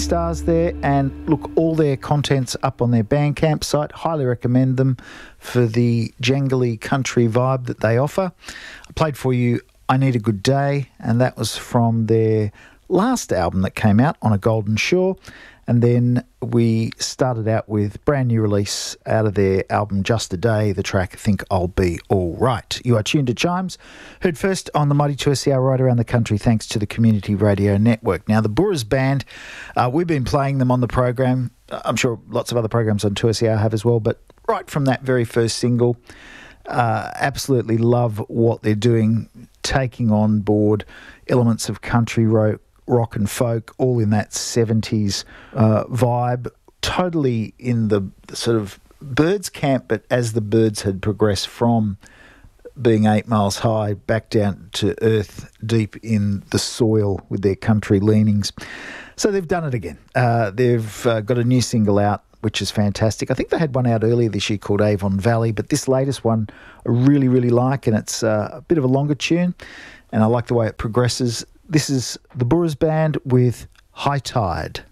stars there, and look, all their content's up on their Bandcamp site. Highly recommend them for the jangly country vibe that they offer. I played for you I Need a Good Day, and that was from their last album that came out, On a Golden Shore. And then we started out with brand new release out of their album Just a Day, the track Think I'll Be All Right. You are tuned to Chimes, heard first on the Mighty 2SER right around the country thanks to the Community Radio Network. Now, the Boorers Band, we've been playing them on the program. I'm sure lots of other programs on 2SER have as well, but right from that very first single, absolutely love what they're doing, taking on board elements of country rock and folk, all in that 70s vibe, totally in the sort of Byrds camp, but as the Byrds had progressed from being 8 Miles High back down to earth deep in the soil with their country leanings. So they've done it again. They've got a new single out, which is fantastic. I think they had one out earlier this year called Avon Valley, but this latest one I really, really like, and it's a bit of a longer tune, and I like the way it progresses. This is the Boorers Band with High Tide.